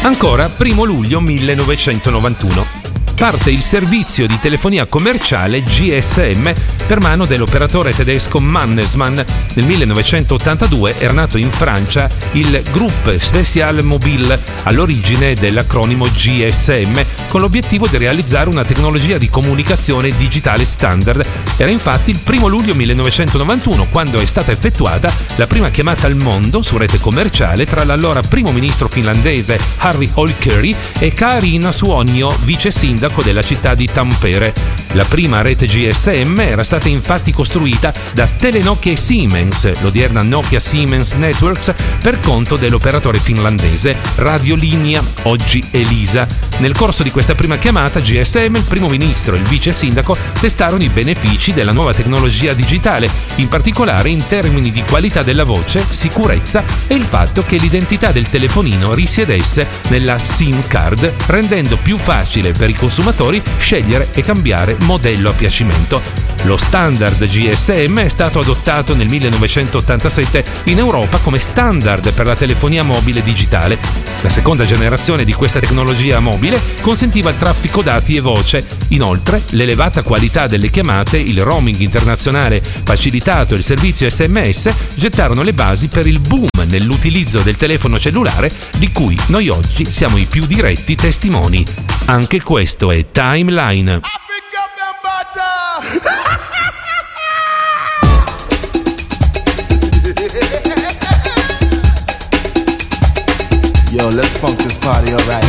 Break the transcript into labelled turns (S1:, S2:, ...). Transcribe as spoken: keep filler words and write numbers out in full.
S1: Ancora primo luglio millenovecentonovantuno. Parte il servizio di telefonia commerciale G S M per mano dell'operatore tedesco Mannesmann. Nel millenovecentottantadue era nato in Francia il Groupe Spécial Mobile, all'origine dell'acronimo G S M, con l'obiettivo di realizzare una tecnologia di comunicazione digitale standard. Era infatti il primo luglio millenovecentonovantuno quando è stata effettuata la prima chiamata al mondo su rete commerciale tra l'allora primo ministro finlandese Harry Holkeri e Kaarina Suonio, vice sindaco della città di Tampere. La prima rete G S M era stata infatti costruita da Telenokia e Siemens, l'odierna Nokia Siemens Networks, per conto dell'operatore finlandese Radiolinja, oggi Elisa. Nel corso di questa prima chiamata G S M, il primo ministro e il vice sindaco testarono i benefici della nuova tecnologia digitale, in particolare in termini di qualità della voce, sicurezza e il fatto che l'identità del telefonino risiedesse nella SIM card, rendendo più facile per i consumatori scegliere e cambiare modello a piacimento. Lo standard G S M è stato adottato nel millenovecentottantasette in Europa come standard per la telefonia mobile digitale. La seconda generazione di questa tecnologia mobile consentiva il traffico dati e voce. Inoltre, l'elevata qualità delle chiamate, il roaming internazionale facilitato e il servizio S M S gettarono le basi per il boom nell'utilizzo del telefono cellulare di cui noi oggi siamo i più diretti testimoni. Anche questo è Timeline.
S2: Yo, let's funk this party, alright.